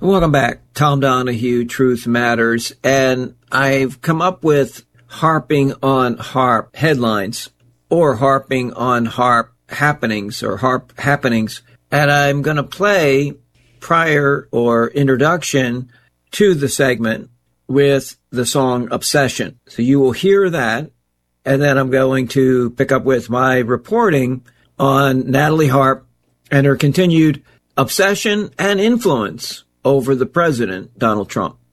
Welcome back. Tom Donahue, Truth Matters. And I've come up with harping on harp headlines or harping on harp happenings or harp happenings. And I'm going to play prior or introduction to the segment with the song Obsession. So you will hear that. And then I'm going to pick up with my reporting on Natalie Harp and her continued obsession and influence over the president, Donald Trump.